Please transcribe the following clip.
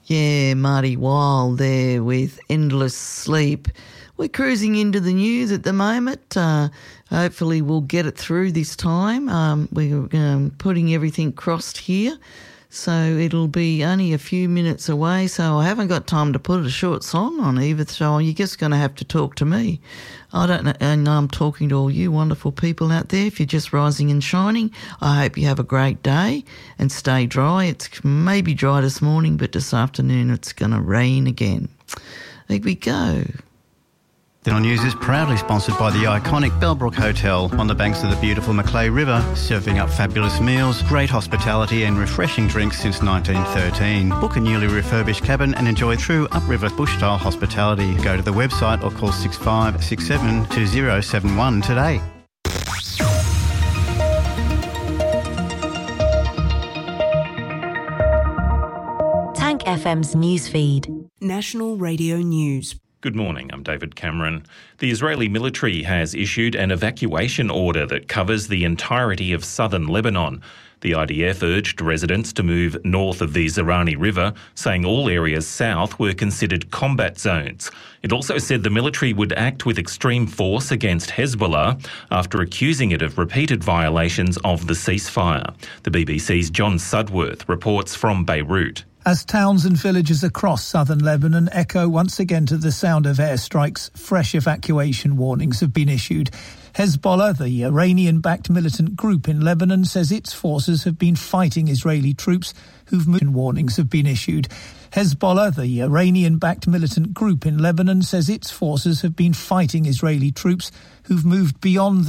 Yeah, Marty Wilde there with Endless Sleep. We're cruising into the news at the moment. Hopefully we'll get it through this time. We're putting everything crossed here. So it'll be only a few minutes away, so I haven't got time to put a short song on either, so you're just going to have to talk to me. I don't know, and I'm talking to all you wonderful people out there. If you're just rising and shining, I hope you have a great day and stay dry. It's maybe dry this morning, but this afternoon it's going to rain again. There we go. Then News is proudly sponsored by the iconic Bellbrook Hotel on the banks of the beautiful Macleay River, serving up fabulous meals, great hospitality and refreshing drinks since 1913. Book a newly refurbished cabin and enjoy true upriver bush-style hospitality. Go to the website or call 6567 2071 today. Tank FM's newsfeed. National Radio News. Good morning, I'm David Cameron. The Israeli military has issued an evacuation order that covers the entirety of southern Lebanon. The IDF urged residents to move north of the Zerani River, saying all areas south were considered combat zones. It also said the military would act with extreme force against Hezbollah after accusing it of repeated violations of the ceasefire. The BBC's John Sudworth reports from Beirut. As towns and villages across southern Lebanon echo once again to the sound of airstrikes, fresh evacuation warnings have been issued. Hezbollah, the Iranian-backed militant group in Lebanon, says its forces have been fighting Israeli troops who've moved. Warnings have been issued. Hezbollah, the Iranian-backed militant group in Lebanon, says its forces have been fighting Israeli troops who've moved beyond the